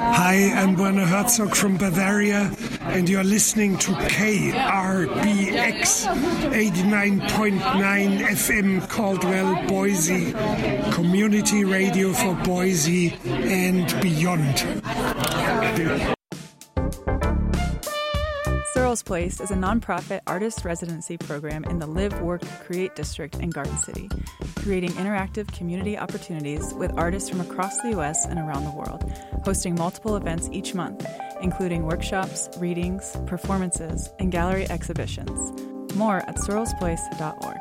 Hi, I'm Werner Herzog from Bavaria, and you're listening to KRBX 89.9 FM Caldwell, Boise, community radio for Boise and beyond. Searles Place is a nonprofit artist residency program in the Live, Work, Create district in Garden City, creating interactive community opportunities with artists from across the U.S. and around the world, hosting multiple events each month, including workshops, readings, performances, and gallery exhibitions. More at searlesplace.org.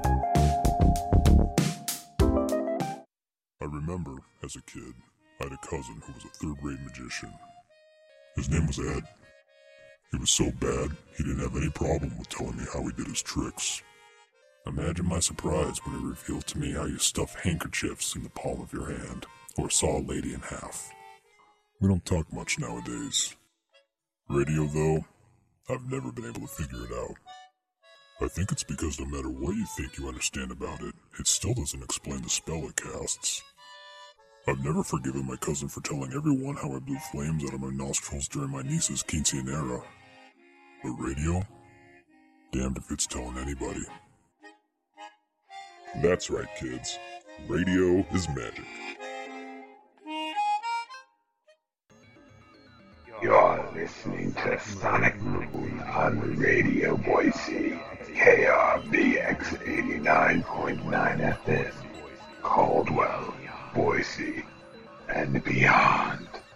I remember, as a kid, I had a cousin who was a third-rate magician. His name was Ed. He was so bad, he didn't have any problem with telling me how he did his tricks. Imagine my surprise when he revealed to me how you stuff handkerchiefs in the palm of your hand, or saw a lady in half. We don't talk much nowadays. Radio, though, I've never been able to figure it out. I think it's because no matter what you think you understand about it, it still doesn't explain the spell it casts. I've never forgiven my cousin for telling everyone how I blew flames out of my nostrils during my niece's quinceanera. But radio? Damned if it's telling anybody. That's right, kids. Radio is magic. You're listening to Sonic Moon on the Radio Boise, KRBX 89.9 FM, Caldwell, Boise, and beyond.